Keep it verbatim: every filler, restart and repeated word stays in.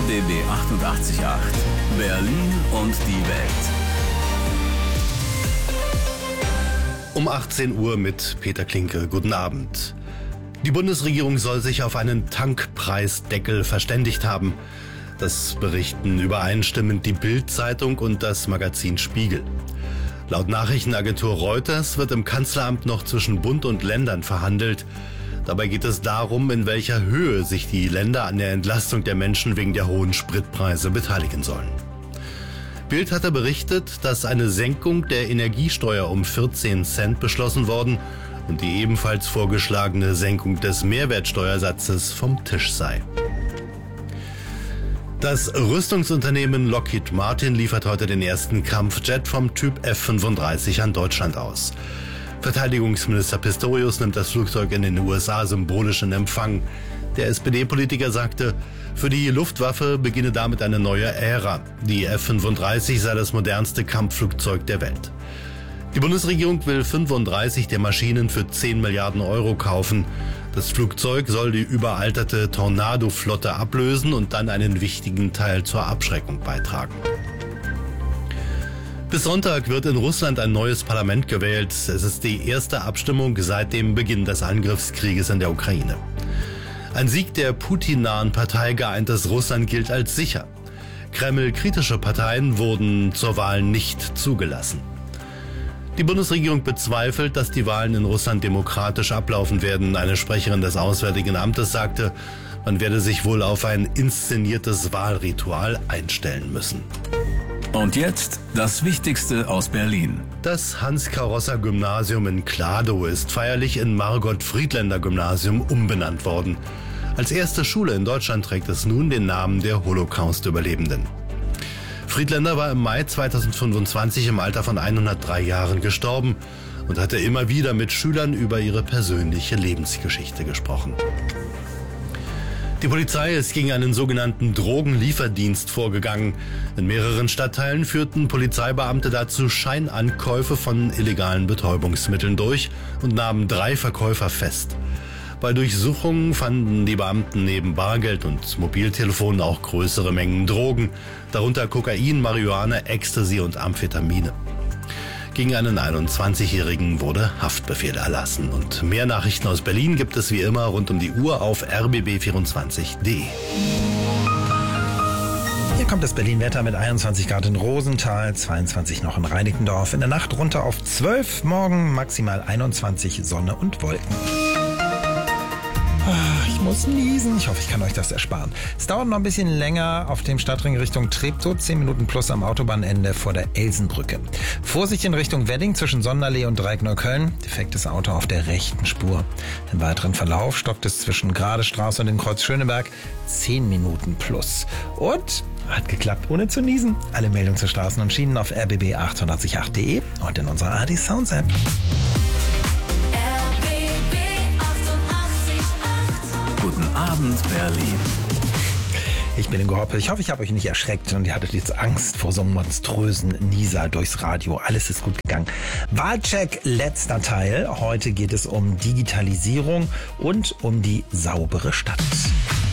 B B achtundachtzig Komma acht. Berlin und die Welt. Um achtzehn Uhr mit Peter Klinke. Guten Abend. Die Bundesregierung soll sich auf einen Tankpreisdeckel verständigt haben. Das berichten übereinstimmend die Bild-Zeitung und das Magazin Spiegel. Laut Nachrichtenagentur Reuters wird im Kanzleramt noch zwischen Bund und Ländern verhandelt. Dabei geht es darum, in welcher Höhe sich die Länder an der Entlastung der Menschen wegen der hohen Spritpreise beteiligen sollen. Bild hatte berichtet, dass eine Senkung der Energiesteuer um vierzehn Cent beschlossen worden und die ebenfalls vorgeschlagene Senkung des Mehrwertsteuersatzes vom Tisch sei. Das Rüstungsunternehmen Lockheed Martin liefert heute den ersten Kampfjet vom Typ F fünfunddreißig an Deutschland aus. Verteidigungsminister Pistorius nimmt das Flugzeug in den U S A symbolisch in Empfang. Der S P D-Politiker sagte, für die Luftwaffe beginne damit eine neue Ära. Die F fünfunddreißig sei das modernste Kampfflugzeug der Welt. Die Bundesregierung will fünfunddreißig der Maschinen für zehn Milliarden Euro kaufen. Das Flugzeug soll die überalterte Tornado-Flotte ablösen und dann einen wichtigen Teil zur Abschreckung beitragen. Bis Sonntag wird in Russland ein neues Parlament gewählt. Es ist die erste Abstimmung seit dem Beginn des Angriffskrieges in der Ukraine. Ein Sieg der Putin-nahen Partei Geeintes Russland gilt als sicher. Kreml-kritische Parteien wurden zur Wahl nicht zugelassen. Die Bundesregierung bezweifelt, dass die Wahlen in Russland demokratisch ablaufen werden. Eine Sprecherin des Auswärtigen Amtes sagte, man werde sich wohl auf ein inszeniertes Wahlritual einstellen müssen. Und jetzt das Wichtigste aus Berlin. Das Hans-Karossa-Gymnasium in Kladow ist feierlich in Margot-Friedländer-Gymnasium umbenannt worden. Als erste Schule in Deutschland trägt es nun den Namen der Holocaust-Überlebenden. Friedländer war im Mai zweitausendfünfundzwanzig im Alter von hundertdrei Jahren gestorben und hatte immer wieder mit Schülern über ihre persönliche Lebensgeschichte gesprochen. Die Polizei ist gegen einen sogenannten Drogenlieferdienst vorgegangen. In mehreren Stadtteilen führten Polizeibeamte dazu Scheinankäufe von illegalen Betäubungsmitteln durch und nahmen drei Verkäufer fest. Bei Durchsuchungen fanden die Beamten neben Bargeld und Mobiltelefon auch größere Mengen Drogen, darunter Kokain, Marihuana, Ecstasy und Amphetamine. Gegen einen einundzwanzigjährigen wurde Haftbefehl erlassen. Und mehr Nachrichten aus Berlin gibt es wie immer rund um die Uhr auf r b b vierundzwanzig punkt d e. Hier kommt das Berlin-Wetter mit einundzwanzig Grad in Rosenthal, zweiundzwanzig noch in Reinickendorf. In der Nacht runter auf zwölf, morgen maximal einundzwanzig, Sonne und Wolken. Ich muss niesen. Ich hoffe, ich kann euch das ersparen. Es dauert noch ein bisschen länger auf dem Stadtring Richtung Treptow. zehn Minuten plus am Autobahnende vor der Elsenbrücke. Vorsicht in Richtung Wedding zwischen Sonnenallee und Dreieck-Neukölln. Defektes Auto auf der rechten Spur. Im weiteren Verlauf stoppt es zwischen Gradestraße und dem Kreuz Schöneberg. zehn Minuten plus. Und hat geklappt, ohne zu niesen. Alle Meldungen zu Straßen und Schienen auf r b b achtundachtzig Punkt acht punkt d e und in unserer A D Sounds App. Guten Abend, Berlin. Ich bin Ingo Hoppe. Ich hoffe, ich habe euch nicht erschreckt und ihr hattet jetzt Angst vor so einem monströsen Nieser durchs Radio. Alles ist gut gegangen. Wahlcheck, letzter Teil. Heute geht es um Digitalisierung und um die saubere Stadt.